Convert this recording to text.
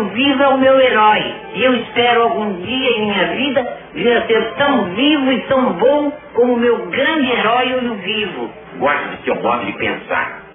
Vivo é o meu herói. E eu espero algum dia em minha vida vir a ser tão vivo e tão bom como o meu grande herói Olho Vivo. Gosto do seu modo de pensar.